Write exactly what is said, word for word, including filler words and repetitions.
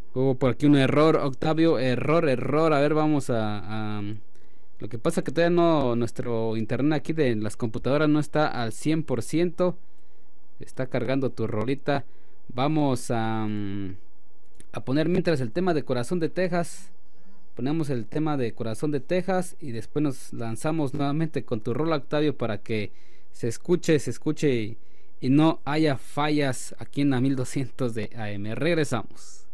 Hubo por aquí un error, Octavio, error, error. A ver, vamos a, a- Lo que pasa que todavía no, nuestro internet aquí de las computadoras no está al cien por ciento. Está cargando tu rolita. Vamos a, mm, a poner mientras el tema de Corazón de Texas. Ponemos el tema de Corazón de Texas y después nos lanzamos nuevamente con tu rola, Octavio, para que se escuche, se escuche y, y no haya fallas aquí en la mil doscientos de A M. Regresamos.